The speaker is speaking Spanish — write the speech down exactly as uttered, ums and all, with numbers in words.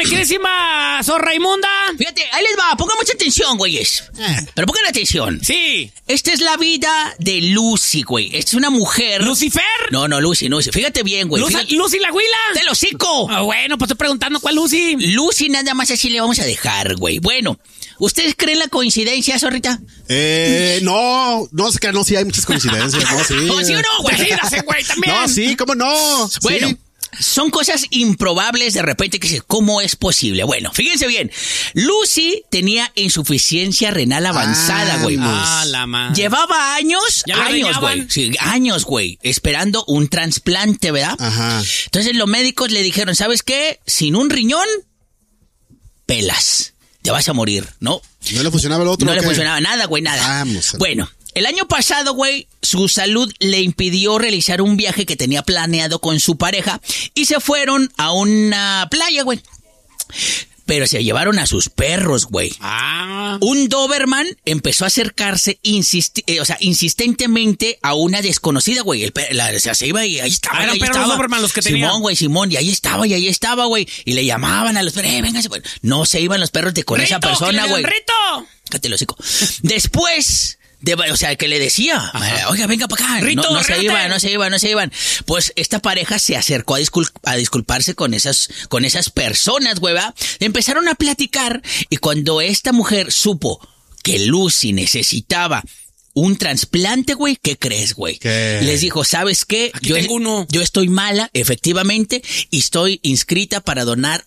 querísima zorra inmunda. Fíjate, ahí les va, pongan mucha atención, güeyes. Eh. Pero pongan atención. Sí. Esta es la vida de Lucy, güey. Esta es una mujer. ¿Lucifer? No, no, Lucy, Lucy. Fíjate bien, güey. Lucy, Fíjate... ¿Lucy la huila? ¡Del hocico! Ah, bueno, pues estoy preguntando cuál Lucy. Lucy nada más así le vamos a dejar, güey. Bueno, ¿ustedes creen la coincidencia, zorrita? Eh, no, no sé que no, sí hay muchas coincidencias, no, sí. ¿Oh, sí o no, güey? Decídase, güey, también. No, sí, ¿cómo no? Bueno. Sí. Son cosas improbables de repente que se, ¿cómo es posible? Bueno, fíjense bien. Lucy tenía insuficiencia renal avanzada, güey. Ah, la madre. Llevaba años, ¿Ya la años, reñaban? güey. Sí, años, güey, esperando un trasplante, ¿verdad? Ajá. Entonces los médicos le dijeron, ¿sabes qué? Sin un riñón, pelas. Te vas a morir, ¿no? ¿No le funcionaba el otro? No o le qué? funcionaba nada, güey, nada. Vamos. Bueno, el año pasado, güey, su salud le impidió realizar un viaje que tenía planeado con su pareja y se fueron a una playa, güey. Pero se llevaron a sus perros, güey. Ah. Un Doberman empezó a acercarse insisti- eh, o sea, insistentemente a una desconocida, güey. El pe- la- o sea, se iba y ahí estaba. Ah, eran ahí perros estaba. Doberman los que tenía. Simón, güey, Simón. Y ahí estaba, y ahí estaba, güey. Y le llamaban a los perros, eh, vénganse. güey. No se iban los perros de con esa Rito, persona, que le güey. den Rito. Cállate el hocico. Después... De, o sea, que le decía, Ajá. oiga, venga para acá. Rito, no, no se rete. iban, no se iban, no se iban. Pues esta pareja se acercó a, discul- a disculparse con esas, con esas personas, güey, ¿va? Empezaron a platicar y cuando esta mujer supo que Lucy necesitaba un trasplante, güey, ¿qué crees, güey? ¿Qué? Les dijo, ¿sabes qué? Aquí Yo, tengo uno. yo estoy mala, efectivamente, y estoy inscrita para donar